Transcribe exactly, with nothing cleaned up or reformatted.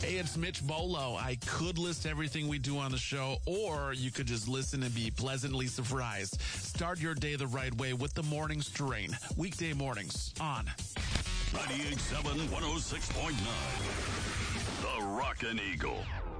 Hey, it's Mitch Bolo. I could list everything we do on the show, or you could just listen and be pleasantly surprised. Start your day the right way with the Morning Strain. Weekday mornings on ninety-eight point seven, one oh six point nine. The Rockin' Eagle.